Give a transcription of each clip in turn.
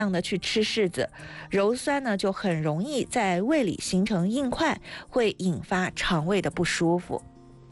的去吃柿子，鞣酸呢就很容易在胃里形成硬块，会引发肠胃的不舒服。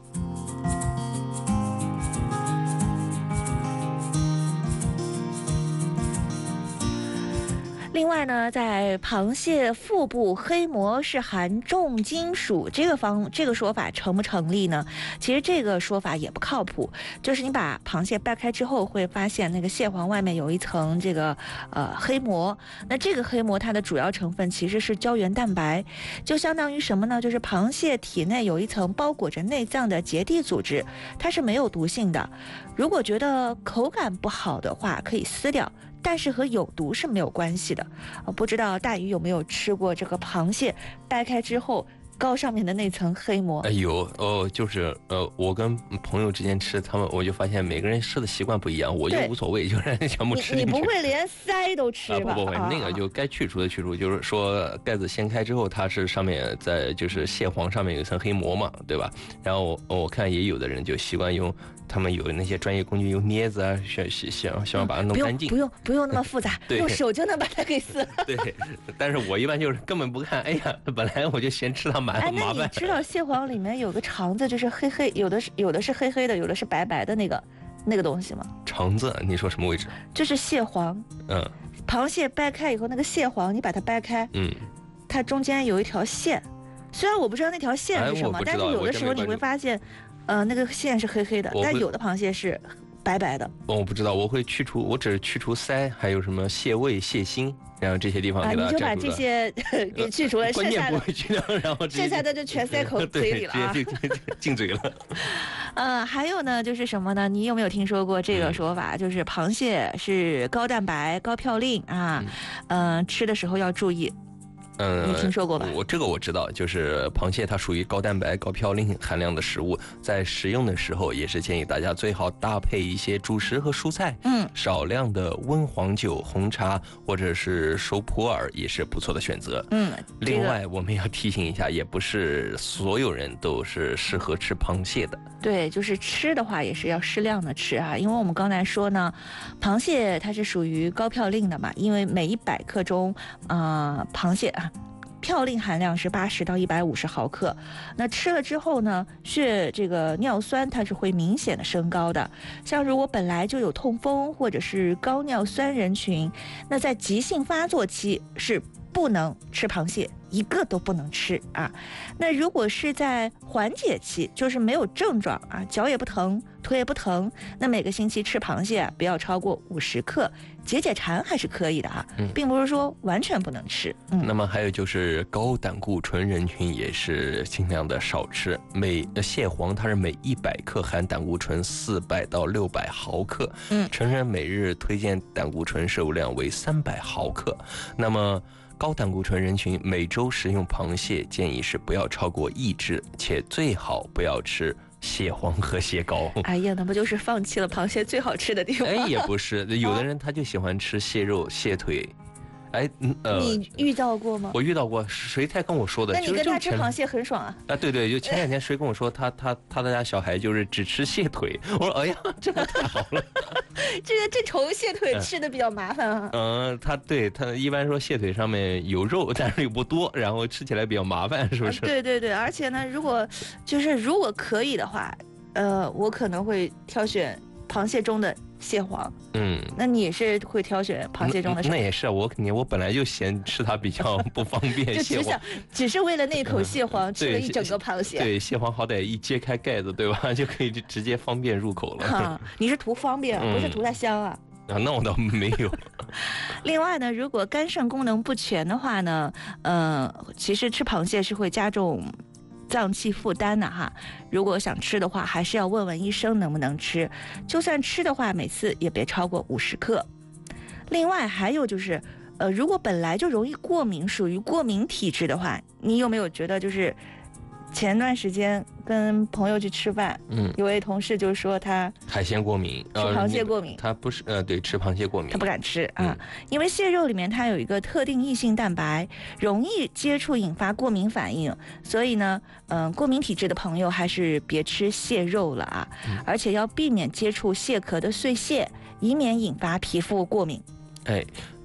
另外呢，在螃蟹腹部黑膜是含重金属，这个说法成不成立呢？其实这个说法也不靠谱。就是你把螃蟹掰开之后，会发现那个蟹黄外面有一层这个黑膜。那这个黑膜它的主要成分其实是胶原蛋白，就相当于什么呢？就是螃蟹体内有一层包裹着内脏的结缔组织，它是没有毒性的。如果觉得口感不好的话，可以撕掉。但是和有毒是没有关系的。不知道大鱼有没有吃过这个螃蟹掰开之后膏上面的那层黑膜？ 有就是我跟朋友之间吃，我就发现每个人吃的习惯不一样，我就无所谓，就让人全部吃进去。 你不会连鳃都吃吧？ 不会，那个就该去除的去除，就是说盖子掀开之后，它是上面就是蟹黄上面有一层黑膜嘛，对吧？然后我看也有的人就习惯用。他们有那些专业工具，用镊子啊，希望把它弄干净。 不用那么复杂，用手就能把它给撕了。 对，但是我一般就是根本不看。哎呀，本来我就嫌吃它麻烦。 那你知道蟹黄里面有个肠子，就是黑，有的是黑黑的，有的是白白的那个东西吗？ 肠子，你说什么位置？ 就是蟹黄。螃蟹掰开以后，那个蟹黄你把它掰开，它中间有一条线。虽然我不知道那条线是什么，但是有的时候你会发现。那个线是黑黑的，但有的螃蟹是白白的。 我不知道，我只是去除鳃，还有什么蟹胃、蟹心，然后这些地方给它你就把这些给去除了， 剩下的不会去掉，然后剩下的就全塞嘴里了啊， 直接进嘴了。 还有呢，就是什么呢？你有没有听说过这个说法？就是螃蟹是高蛋白、高嘌呤啊，吃的时候要注意。你听说过吧？ 这个我知道，就是螃蟹它属于高蛋白、高嘌呤含量的食物，在食用的时候也是建议大家最好搭配一些主食和蔬菜，少量的温黄酒、红茶或者是熟普洱也是不错的选择。另外我们要提醒一下，也不是所有人都是适合吃螃蟹的。 对，就是吃的话也是要适量的吃啊，因为我们刚才说呢，螃蟹它是属于高嘌呤的嘛，因为每100克中，螃蟹嘌呤含量是80到150毫克，那吃了之后呢，这个尿酸它是会明显的升高的。像如果本来就有痛风或者是高尿酸人群，那在急性发作期是不能吃螃蟹，一个都不能吃啊。那如果是在缓解期，就是没有症状啊，脚也不疼，腿也不疼，那每个星期吃螃蟹不要超过50克，解馋还是可以的啊，并不是说完全不能吃。 那么还有就是高胆固醇人群也是尽量的少吃。蟹黄它是每100克含胆固醇400到600毫克，成人每日推荐胆固醇摄入量为300毫克。那么高胆固醇人群每周食用螃蟹建议是不要超过1只，且最好不要吃蟹黄和蟹膏。 哎呀，那不就是放弃了螃蟹最好吃的地方？ 也不是，有的人他就喜欢吃蟹肉、蟹腿。 你遇到过吗？ 我遇到过，谁才跟我说的？ 那你跟他吃螃蟹很爽啊？ 对，就前2天谁跟我说他家小孩就是只吃蟹腿，我说哎呀，这个太好了。 这稠蟹腿吃的比较麻烦啊。 他一般说蟹腿上面有肉，但是又不多，然后吃起来比较麻烦，是不是？ 对，而且呢，如果可以的话，我可能会挑选螃蟹中的蟹黄。那你是会挑选螃蟹中的？ 那也是我本来就嫌吃它比较不方便， 就只是为了那口蟹黄吃了一整个螃蟹。 对，蟹黄好歹一揭开盖子，对吧，就可以直接方便入口了。 你是图方便，不是图它香啊？ 那我倒没有。 另外呢，如果肝肾功能不全的话呢，其实吃螃蟹是会加重脏器负担的哈。如果想吃的话，还是要问问医生能不能吃。就算吃的话，每次也别超过50克。另外还有就是，如果本来就容易过敏，属于过敏体质的话，你有没有觉得就是前段时间跟朋友去吃饭，有位同事就说他海鲜过敏， 吃螃蟹过敏。 他不是对，吃螃蟹过敏， 他不敢吃啊，因为蟹肉里面它有一个特定异性蛋白，容易接触引发过敏反应，所以呢，过敏体质的朋友还是别吃蟹肉了啊，而且要避免接触蟹壳的碎屑，以免引发皮肤过敏。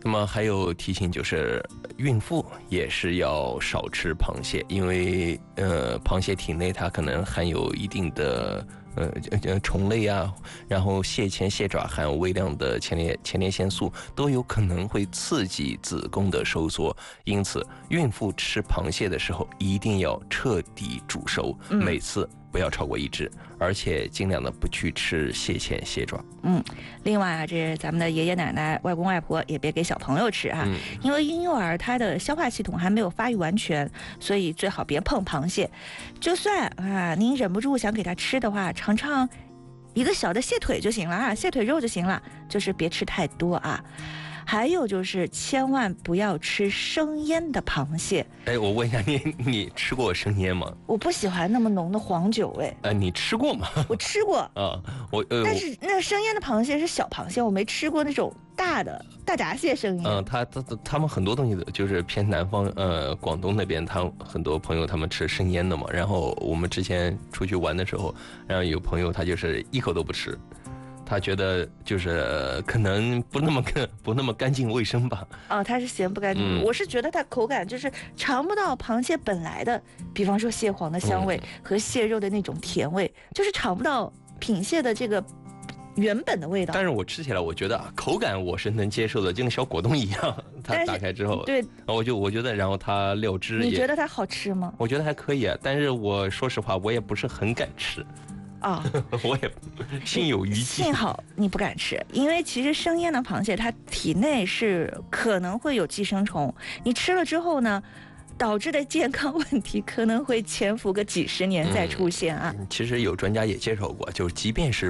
那么还有提醒就是，孕妇也是要少吃螃蟹，因为螃蟹体内它可能含有一定的虫类啊，然后蟹钳、蟹爪含有微量的前列腺素，都有可能会刺激子宫的收缩。因此，孕妇吃螃蟹的时候一定要彻底煮熟，每次不要超过1只，而且尽量的不去吃蟹钳、蟹爪。 另外啊，这咱们的爷爷奶奶、外公外婆也别给小朋友吃啊，因为婴幼儿他的消化系统还没有发育完全，所以最好别碰螃蟹。就算啊，您忍不住想给他吃的话，尝尝一个小的蟹腿就行了啊，蟹腿肉就行了，就是别吃太多啊。还有就是千万不要吃生腌的螃蟹。 哎，我问一下你吃过生腌吗？ 我不喜欢那么浓的黄酒。 你吃过吗？ 我吃过啊， 但是那生腌的螃蟹是小螃蟹，我没吃过那种大闸蟹生腌。 他们很多东西就是偏南方，广东那边，他很多朋友他们吃生腌的嘛。然后我们之前出去玩的时候，然后有朋友他就是一口都不吃。他觉得就是可能不那么干净卫生吧。 他是嫌不干净。我是觉得它口感就是尝不到螃蟹本来的，比方说蟹黄的香味和蟹肉的那种甜味，就是尝不到品蟹的这个原本的味道。 但是我吃起来我觉得口感我是能接受的，就跟小果冻一样。它打开之后， 对， 我觉得，然后它料汁也， 你觉得它好吃吗？ 我觉得还可以啊，但是我说实话，我也不是很敢吃。我也心有余悸。 幸好你不敢吃，因为其实生腌的螃蟹它体内是可能会有寄生虫，你吃了之后呢，导致的健康问题可能会潜伏个几十年再出现啊。 其实有专家也介绍过，就即便是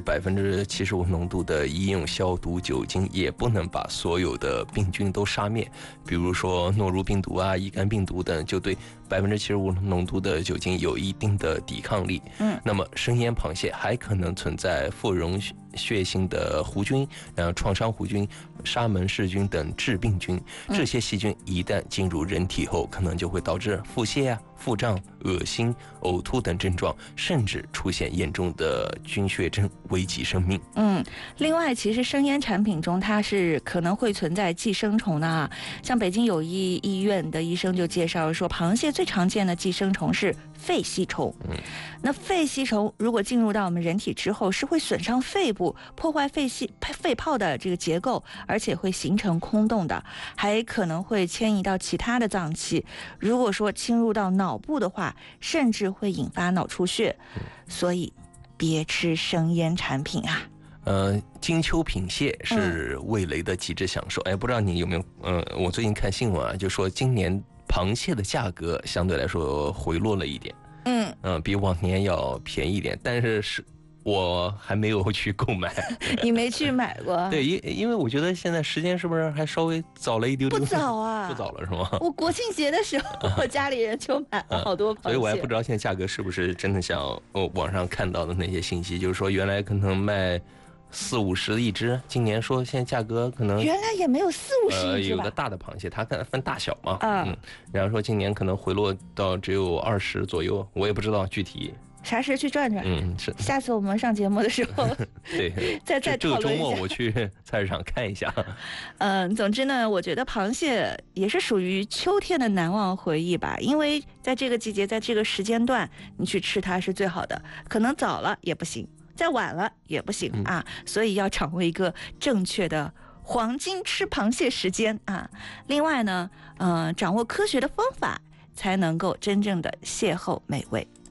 75%浓度的医用消毒酒精，也不能把所有的病菌都杀灭。比如说诺如病毒啊、乙肝病毒等，就对75%浓度的酒精有一定的抵抗力。那么生腌螃蟹还可能存在副溶血性的弧菌，然后创伤弧菌、沙门氏菌等致病菌。这些细菌一旦进入人体后，可能就会导致腹泻啊、腹胀、恶心、呕吐等症状，甚至出现严重的菌血症，危及生命。 另外，其实生腌产品中它是可能会存在寄生虫的啊。像北京友谊医院的医生就介绍说，螃蟹最常见的寄生虫是肺吸虫。那肺吸虫如果进入到我们人体之后，是会损伤肺部，破坏肺泡的这个结构，而且会形成空洞的，还可能会迁移到其他的脏器。如果说侵入到脑部的话，甚至会引发脑出血。所以别吃生腌产品啊。 金秋品蟹是味蕾的极致享受。不知道你有没有？我最近看新闻啊，就说今年螃蟹的价格相对来说回落了一点。比往年要便宜一点，但是我还没有去购买。 你没去买过？ 对，因为我觉得现在时间是不是还稍微早了一丢丢？ 不早啊， 不早了是吗？ 我国庆节的时候，我家里人就买了好多螃蟹。 所以我还不知道现在价格是不是真的像网上看到的那些信息，就是说原来可能卖40-50一只，今年说现在价格可能原来也没有40-50一只吧？ 有的大的螃蟹，它分大小嘛。然后说今年可能回落到只有20左右，我也不知道具体。 啥时去转转？ 是。 下次我们上节目的时候， 对， 再这个周讨论一下。 末我去菜市场看一下。 总之呢，我觉得螃蟹也是属于秋天的难忘回忆吧，因为在这个季节，在这个时间段，你去吃它是最好的。可能早了也不行，再晚了也不行啊，所以要掌握一个正确的黄金吃螃蟹时间啊。另外呢，掌握科学的方法，才能够真正的邂逅美味。